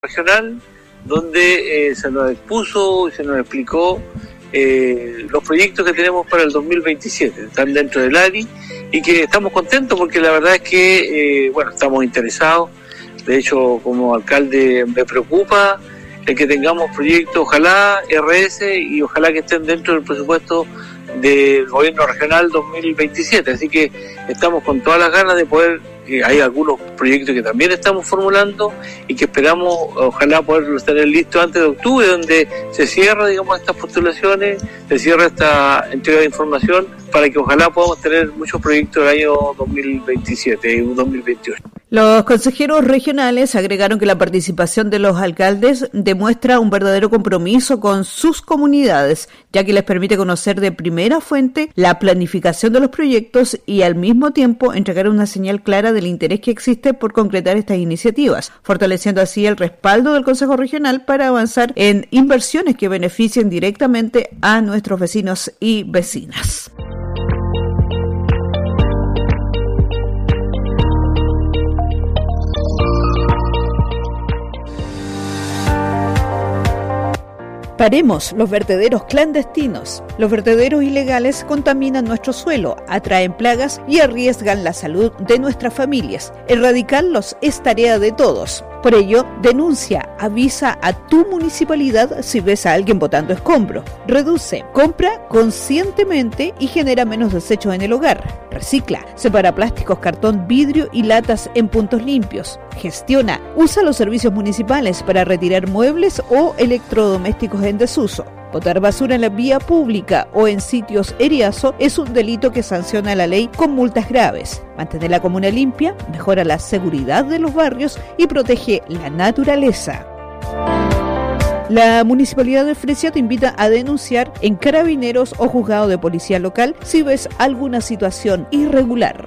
regional, donde se nos expuso y se nos explicó los proyectos que tenemos para el 2027, están dentro del ARI y que estamos contentos porque la verdad es que estamos interesados. De hecho, como alcalde me preocupa el que tengamos proyectos, ojalá RS y ojalá que estén dentro del presupuesto del gobierno regional 2027, así que estamos con todas las ganas de poder. Hay algunos proyectos que también estamos formulando y que esperamos, ojalá, poderlos tener listos antes de octubre, donde se cierra, estas postulaciones, se cierra esta entrega de información para que ojalá podamos tener muchos proyectos del año 2027 y 2028. Los consejeros regionales agregaron que la participación de los alcaldes demuestra un verdadero compromiso con sus comunidades, ya que les permite conocer de primera fuente la planificación de los proyectos y al mismo tiempo entregar una señal clara del interés que existe por concretar estas iniciativas, fortaleciendo así el respaldo del Consejo Regional para avanzar en inversiones que beneficien directamente a nuestros vecinos y vecinas. Paremos los vertederos clandestinos. Los vertederos ilegales contaminan nuestro suelo, atraen plagas y arriesgan la salud de nuestras familias. Erradicarlos es tarea de todos. Por ello, denuncia, avisa a tu municipalidad si ves a alguien botando escombros. Reduce, compra conscientemente y genera menos desechos en el hogar. Recicla, separa plásticos, cartón, vidrio y latas en puntos limpios. Gestiona, usa los servicios municipales para retirar muebles o electrodomésticos en desuso. Botar basura en la vía pública o en sitios eriazo es un delito que sanciona la ley con multas graves. Mantener la comuna limpia mejora la seguridad de los barrios y protege la naturaleza. La Municipalidad de Fresia te invita a denunciar en Carabineros o Juzgado de Policía Local si ves alguna situación irregular.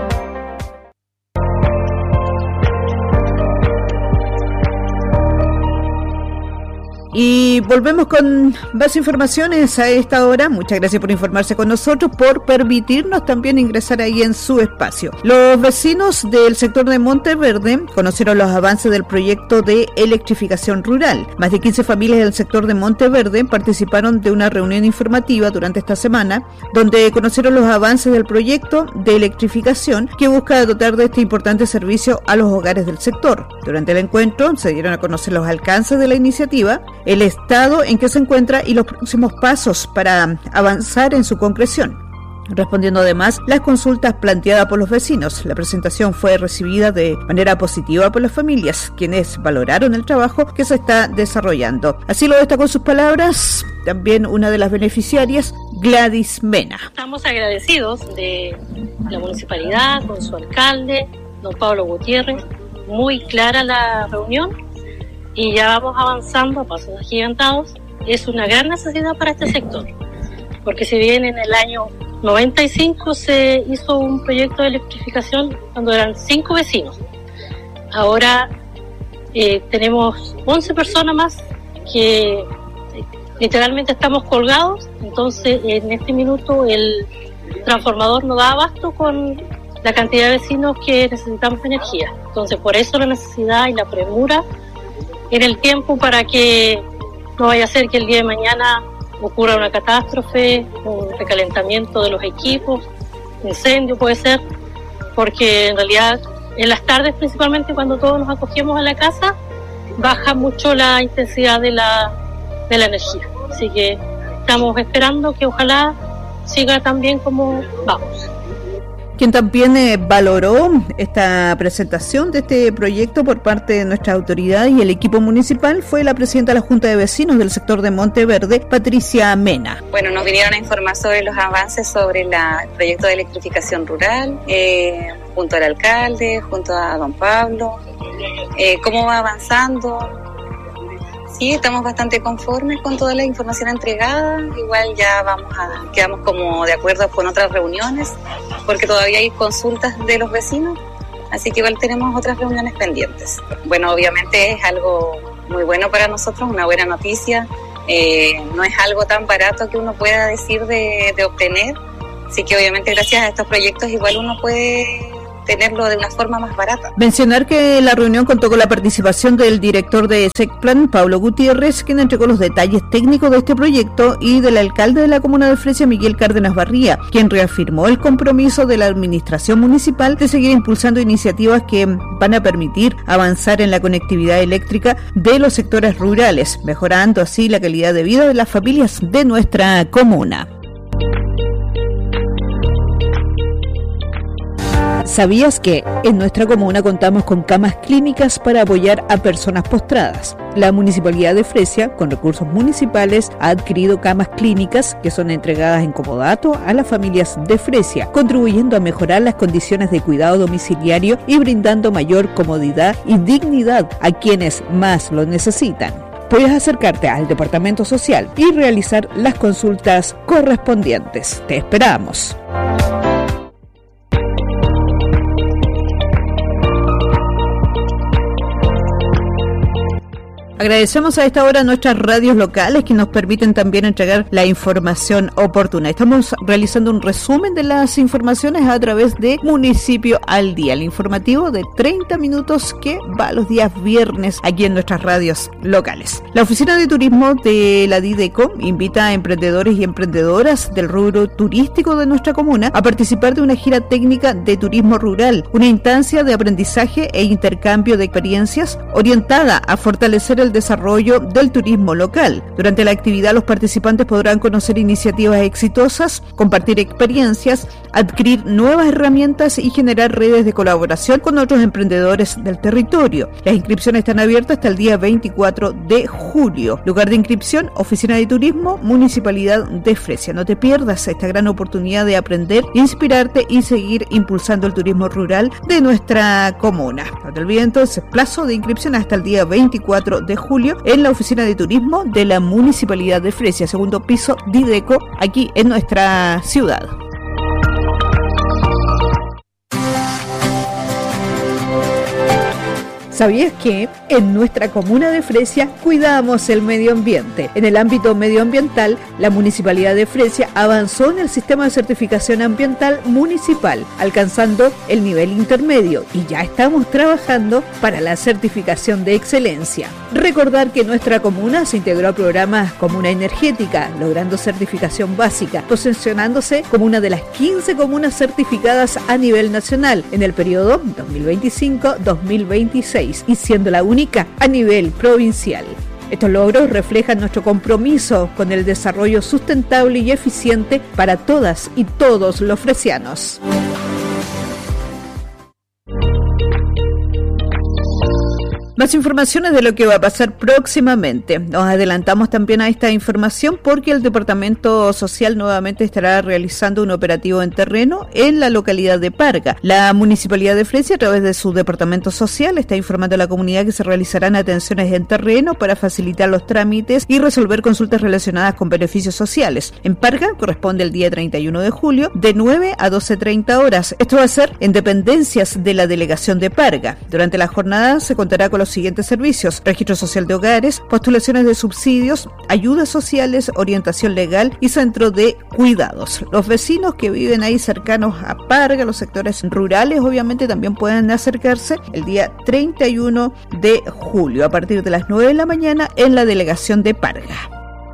Y volvemos con más informaciones a esta hora. Muchas gracias por informarse con nosotros, por permitirnos también ingresar ahí en su espacio. Los vecinos del sector de Monteverde conocieron los avances del proyecto de electrificación rural. Más de 15 familias del sector de Monteverde participaron de una reunión informativa durante esta semana, donde conocieron los avances del proyecto de electrificación que busca dotar de este importante servicio a los hogares del sector. Durante el encuentro se dieron a conocer los alcances de la iniciativa, el estado en que se encuentra y los próximos pasos para avanzar en su concreción, respondiendo además las consultas planteadas por los vecinos. La presentación fue recibida de manera positiva por las familias, quienes valoraron el trabajo que se está desarrollando. Así lo destacó en sus palabras también una de las beneficiarias, Gladys Mena. Estamos agradecidos de la municipalidad, con su alcalde, don Pablo Gutiérrez. Muy clara la reunión y ya vamos avanzando a pasos agigantados. Es una gran necesidad para este sector, porque si bien en el año 95 se hizo un proyecto de electrificación cuando eran 5 vecinos, ahora tenemos 11 personas más que literalmente estamos colgados. Entonces en este minuto el transformador no da abasto con la cantidad de vecinos que necesitamos energía. Entonces por eso la necesidad y la premura en el tiempo, para que no vaya a ser que el día de mañana ocurra una catástrofe, un recalentamiento de los equipos, incendio puede ser, porque en realidad en las tardes, principalmente cuando todos nos acogemos a la casa, baja mucho la intensidad de la energía. Así que estamos esperando que ojalá siga tan bien como vamos. Quien también valoró esta presentación de este proyecto por parte de nuestra autoridad y el equipo municipal fue la presidenta de la Junta de Vecinos del sector de Monteverde, Patricia Mena. Bueno, nos vinieron a informar sobre los avances sobre el proyecto de electrificación rural, junto al alcalde, junto a don Pablo, cómo va avanzando. Sí, estamos bastante conformes con toda la información entregada. Igual ya quedamos como de acuerdo con otras reuniones, porque todavía hay consultas de los vecinos, así que igual tenemos otras reuniones pendientes. Bueno, obviamente es algo muy bueno para nosotros, una buena noticia. No es algo tan barato que uno pueda decir de obtener, así que obviamente gracias a estos proyectos igual uno puede tenerlo de una forma más barata. Mencionar que la reunión contó con la participación del director de SECPLAN, Pablo Gutiérrez, quien entregó los detalles técnicos de este proyecto, y del alcalde de la comuna de Fresia, Miguel Cárdenas Barría, quien reafirmó el compromiso de la administración municipal de seguir impulsando iniciativas que van a permitir avanzar en la conectividad eléctrica de los sectores rurales, mejorando así la calidad de vida de las familias de nuestra comuna. ¿Sabías que en nuestra comuna contamos con camas clínicas para apoyar a personas postradas? La Municipalidad de Fresia, con recursos municipales, ha adquirido camas clínicas que son entregadas en comodato a las familias de Fresia, contribuyendo a mejorar las condiciones de cuidado domiciliario y brindando mayor comodidad y dignidad a quienes más lo necesitan. Puedes acercarte al Departamento Social y realizar las consultas correspondientes. Te esperamos. Agradecemos a esta hora a nuestras radios locales que nos permiten también entregar la información oportuna. Estamos realizando un resumen de las informaciones a través de Municipio al Día, el informativo de 30 minutos que va los días viernes aquí en nuestras radios locales. La Oficina de Turismo de la Dideco invita a emprendedores y emprendedoras del rubro turístico de nuestra comuna a participar de una gira técnica de turismo rural, una instancia de aprendizaje e intercambio de experiencias orientada a fortalecer el desarrollo del turismo local. Durante la actividad, los participantes podrán conocer iniciativas exitosas, compartir experiencias, adquirir nuevas herramientas y generar redes de colaboración con otros emprendedores del territorio. Las inscripciones están abiertas hasta el día 24 de julio. Lugar de inscripción: Oficina de Turismo, Municipalidad de Fresia. No te pierdas esta gran oportunidad de aprender, inspirarte y seguir impulsando el turismo rural de nuestra comuna. No te olvides entonces, plazo de inscripción hasta el día 24 de julio en la Oficina de Turismo de la Municipalidad de Fresia, segundo piso Dideco, aquí en nuestra ciudad. ¿Sabías que en nuestra comuna de Fresia cuidamos el medio ambiente? En el ámbito medioambiental, la Municipalidad de Fresia avanzó en el sistema de certificación ambiental municipal, alcanzando el nivel intermedio, y ya estamos trabajando para la certificación de excelencia. Recordar que nuestra comuna se integró al programa Comuna Energética, logrando certificación básica, posicionándose como una de las 15 comunas certificadas a nivel nacional en el periodo 2025-2026. Y siendo la única a nivel provincial. Estos logros reflejan nuestro compromiso con el desarrollo sustentable y eficiente para todas y todos los fresianos. Más informaciones de lo que va a pasar próximamente. Nos adelantamos también a esta información porque el Departamento Social nuevamente estará realizando un operativo en terreno en la localidad de Parga. La Municipalidad de Fresia, a través de su Departamento Social, está informando a la comunidad que se realizarán atenciones en terreno para facilitar los trámites y resolver consultas relacionadas con beneficios sociales. En Parga corresponde el día 31 de julio de 9 a 12:30 horas. Esto va a ser en dependencias de la delegación de Parga. Durante la jornada se contará con los siguientes servicios: registro social de hogares, postulaciones de subsidios, ayudas sociales, orientación legal y centro de cuidados. Los vecinos que viven ahí cercanos a Parga, los sectores rurales, obviamente también pueden acercarse el día 31 de julio a partir de las 9 de la mañana en la delegación de Parga.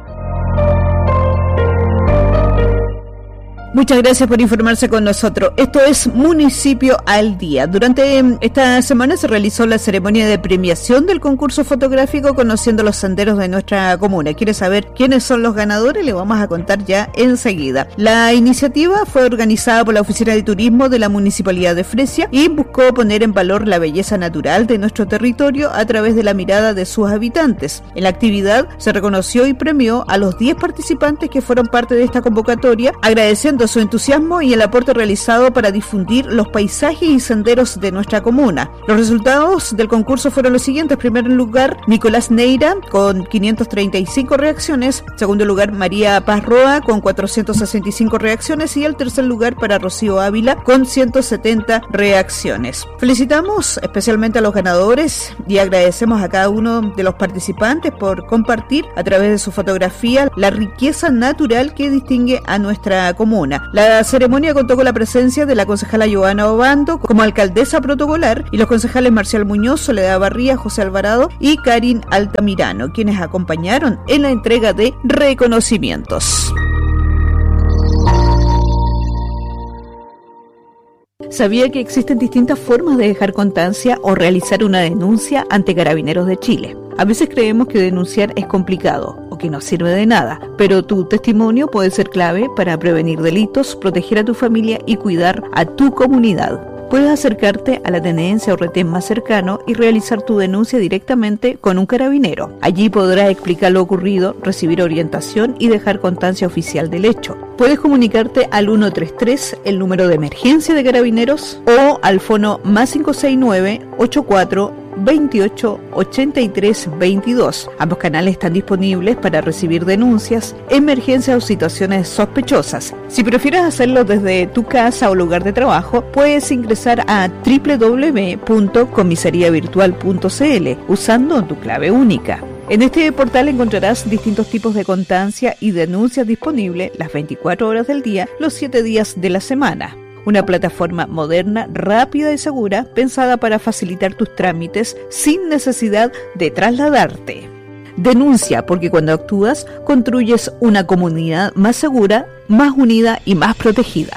Muchas gracias por informarse con nosotros. Esto es Municipio al Día. Durante esta semana se realizó la ceremonia de premiación del concurso fotográfico Conociendo los Senderos de nuestra comuna. ¿Quiere saber quiénes son los ganadores? Le vamos a contar ya enseguida. La iniciativa fue organizada por la Oficina de Turismo de la Municipalidad de Fresia y buscó poner en valor la belleza natural de nuestro territorio a través de la mirada de sus habitantes. En la actividad se reconoció y premió a los 10 participantes que fueron parte de esta convocatoria, agradeciendo su entusiasmo y el aporte realizado para difundir los paisajes y senderos de nuestra comuna. Los resultados del concurso fueron los siguientes. En primer lugar, Nicolás Neira con 535 reacciones. Segundo lugar, María Paz Roa con 465 reacciones. Y el tercer lugar para Rocío Ávila con 170 reacciones. Felicitamos especialmente a los ganadores y agradecemos a cada uno de los participantes por compartir a través de su fotografía la riqueza natural que distingue a nuestra comuna. comuna. La ceremonia contó con la presencia de la concejala Joana Obando como alcaldesa protocolar y los concejales Marcial Muñoz, Soledad Barría, José Alvarado y Karin Altamirano, quienes acompañaron en la entrega de reconocimientos. ¿Sabía que existen distintas formas de dejar constancia o realizar una denuncia ante Carabineros de Chile? A veces creemos que denunciar es complicado o que no sirve de nada, pero tu testimonio puede ser clave para prevenir delitos, proteger a tu familia y cuidar a tu comunidad. Puedes acercarte a la tenencia o retén más cercano y realizar tu denuncia directamente con un carabinero. Allí podrás explicar lo ocurrido, recibir orientación y dejar constancia oficial del hecho. Puedes comunicarte al 133, el número de emergencia de Carabineros, o al fono +569 84 28 83 22. Ambos canales están disponibles para recibir denuncias, emergencias o situaciones sospechosas. Si prefieres hacerlo desde tu casa o lugar de trabajo, puedes ingresar a www.comisariavirtual.cl usando tu clave única. En este portal encontrarás distintos tipos de constancia y denuncias disponibles las 24 horas del día, los 7 días de la semana. Una plataforma moderna, rápida y segura, pensada para facilitar tus trámites sin necesidad de trasladarte. Denuncia, porque cuando actúas, construyes una comunidad más segura, más unida y más protegida.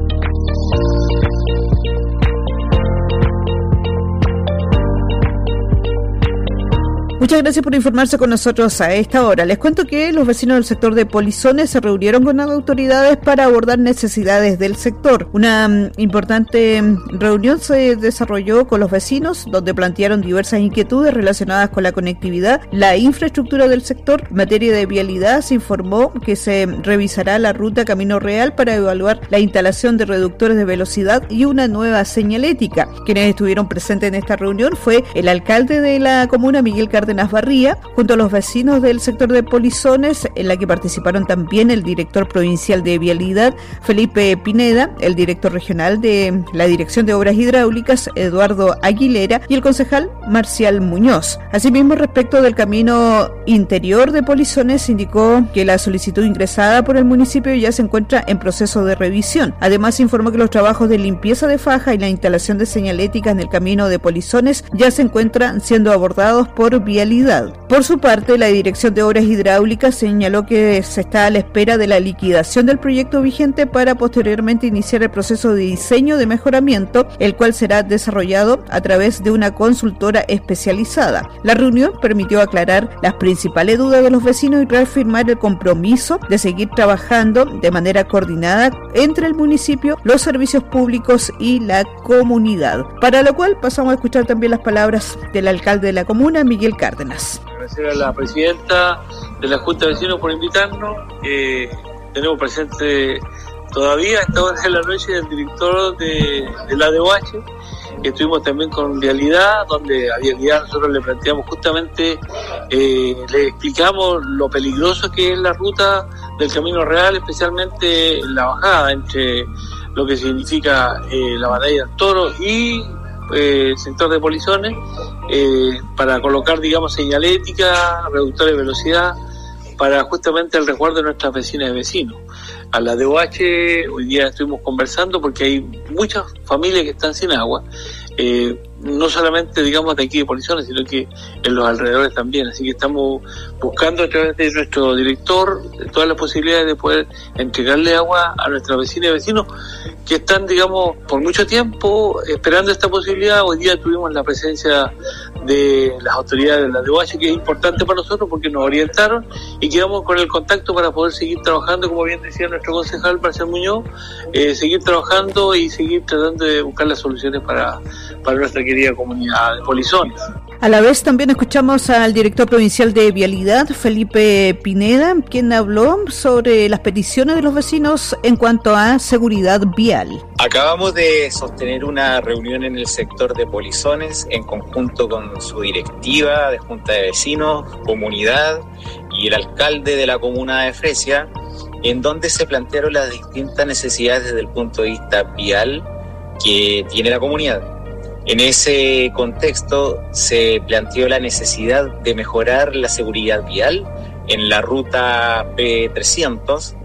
Muchas gracias por informarse con nosotros a esta hora. Les cuento que los vecinos del sector de Polizones se reunieron con las autoridades para abordar necesidades del sector. Una importante reunión se desarrolló con los vecinos, donde plantearon diversas inquietudes relacionadas con la conectividad, la infraestructura del sector. En materia de vialidad, se informó que se revisará la ruta Camino Real para evaluar la instalación de reductores de velocidad y una nueva señalética. Quienes estuvieron presentes en esta reunión fue el alcalde de la comuna, Miguel Cárdenas Barría, junto a los vecinos del sector de Polizones, en la que participaron también el director provincial de Vialidad, Felipe Pineda, el director regional de la Dirección de Obras Hidráulicas, Eduardo Aguilera, y el concejal Marcial Muñoz. Asimismo, respecto del camino interior de Polizones, indicó que la solicitud ingresada por el municipio ya se encuentra en proceso de revisión. Además, informó que los trabajos de limpieza de faja y la instalación de señalética en el camino de Polizones ya se encuentran siendo abordados por Vialidad. Por su parte, la Dirección de Obras Hidráulicas señaló que se está a la espera de la liquidación del proyecto vigente para posteriormente iniciar el proceso de diseño de mejoramiento, el cual será desarrollado a través de una consultora especializada. La reunión permitió aclarar las principales dudas de los vecinos y reafirmar el compromiso de seguir trabajando de manera coordinada entre el municipio, los servicios públicos y la comunidad. Para lo cual pasamos a escuchar también las palabras del alcalde de la comuna, Miguel Cárdenas. Agradecer a la presidenta de la Junta de Vecinos por invitarnos. Tenemos presente todavía a esta hora de la noche el director de la ADOH. Estuvimos también con Vialidad, donde a Vialidad nosotros le planteamos justamente, le explicamos lo peligroso que es la ruta del Camino Real, especialmente la bajada entre lo que significa la Batalla del Toro y el sector de Polizones, para colocar, digamos, señalética, reductores de velocidad, para justamente el resguardo de nuestras vecinas y vecinos. A la DOH hoy día estuvimos conversando porque hay muchas familias que están sin agua, no solamente, digamos, de aquí de Polizones, sino que en los alrededores también. Así que estamos buscando a través de nuestro director todas las posibilidades de poder entregarle agua a nuestras vecinas y vecinos que están, digamos, por mucho tiempo esperando esta posibilidad. Hoy día tuvimos la presencia de las autoridades de la DOH, que es importante para nosotros porque nos orientaron y quedamos con el contacto para poder seguir trabajando, como bien decía nuestro concejal Marcial Muñoz, seguir trabajando y seguir tratando de buscar las soluciones para nuestra querida comunidad de Polizones. A la vez también escuchamos al director provincial de Vialidad, Felipe Pineda, quien habló sobre las peticiones de los vecinos en cuanto a seguridad vial. Acabamos de sostener una reunión en el sector de Polizones en conjunto con su directiva de Junta de Vecinos, comunidad y el alcalde de la comuna de Fresia, en donde se plantearon las distintas necesidades desde el punto de vista vial que tiene la comunidad. En ese contexto se planteó la necesidad de mejorar la seguridad vial en la ruta P300,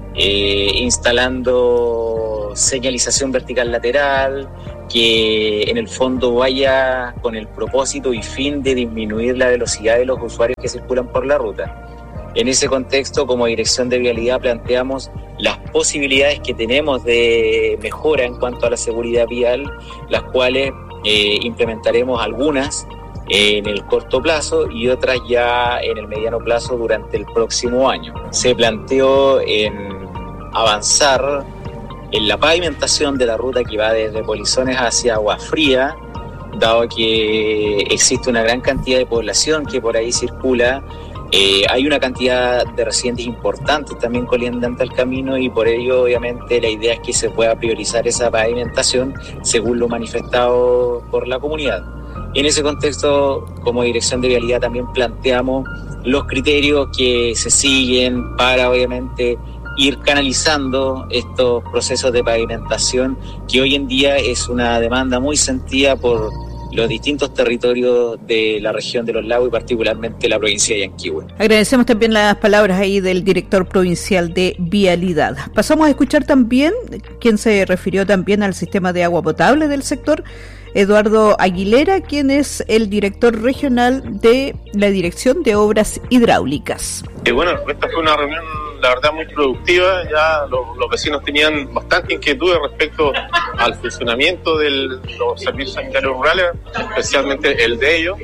instalando señalización vertical lateral, que en el fondo vaya con el propósito y fin de disminuir la velocidad de los usuarios que circulan por la ruta. En ese contexto, como Dirección de Vialidad, planteamos las posibilidades que tenemos de mejora en cuanto a la seguridad vial, las cuales implementaremos algunas en el corto plazo y otras ya en el mediano plazo durante el próximo año. Se planteó en avanzar en la pavimentación de la ruta que va desde Polizones hacia Agua Fría, dado que existe una gran cantidad de población que por ahí circula. Hay una cantidad de residentes importantes también colindante al camino y por ello obviamente la idea es que se pueda priorizar esa pavimentación según lo manifestado por la comunidad. En ese contexto, como Dirección de Vialidad también planteamos los criterios que se siguen para obviamente ir canalizando estos procesos de pavimentación que hoy en día es una demanda muy sentida por los distintos territorios de la región de los lagos y particularmente la provincia de Yanquihue. Agradecemos también las palabras ahí del director provincial de Vialidad. Pasamos a escuchar también quien se refirió también al sistema de agua potable del sector, Eduardo Aguilera, quien es el director regional de la Dirección de Obras Hidráulicas. Bueno, esta fue una reunión, la verdad, muy productiva. Ya los vecinos tenían bastante inquietudes respecto al funcionamiento de los servicios sanitarios rurales, especialmente el de ellos.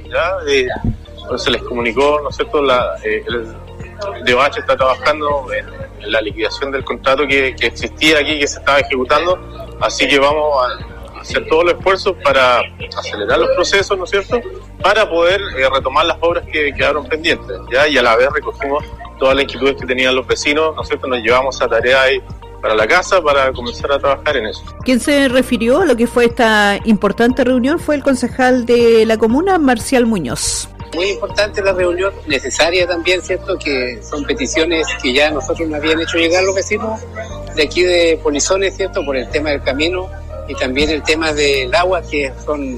Ya se les comunicó, ¿no es cierto? El DOH está trabajando en la liquidación del contrato que existía aquí, que se estaba ejecutando, así que vamos a hacer todos los esfuerzos para acelerar los procesos, ¿no es cierto?, para poder retomar las obras que quedaron pendientes, ¿ya? Y a la vez recogimos todas las inquietudes que tenían los vecinos, ¿no es cierto?, nos llevamos a tarea ahí para la casa para comenzar a trabajar en eso. Quien se refirió a lo que fue esta importante reunión fue el concejal de la comuna, Marcial Muñoz. Muy importante la reunión, necesaria también, ¿cierto?, que son peticiones que ya nosotros nos habían hecho llegar los vecinos de aquí de Polizones, ¿cierto?, por el tema del camino y también el tema del agua, que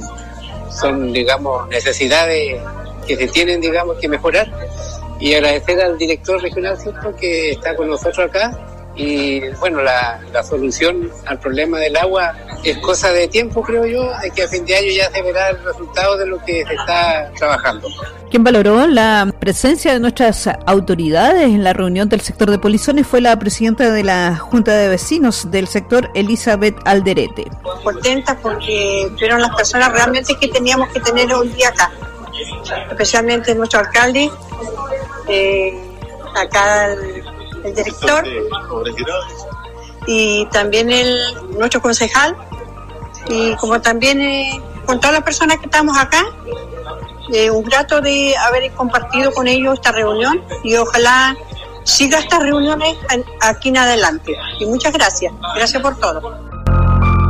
son digamos, necesidades que se tienen, digamos, que mejorar. Y agradecer al director regional, ¿cierto?, que está con nosotros acá. Y bueno, la solución al problema del agua es cosa de tiempo, creo yo, de que a fin de año ya se verá el resultado de lo que se está trabajando. Quien valoró la presencia de nuestras autoridades en la reunión del sector de Polizones fue la presidenta de la Junta de Vecinos del sector, Elizabeth Alderete. Contenta porque fueron las personas realmente que teníamos que tener hoy día acá, especialmente nuestro alcalde, acá el director y también nuestro concejal, y como también con todas las personas que estamos acá, un grato de haber compartido con ellos esta reunión y ojalá siga estas reuniones aquí en adelante. Y muchas gracias por todo.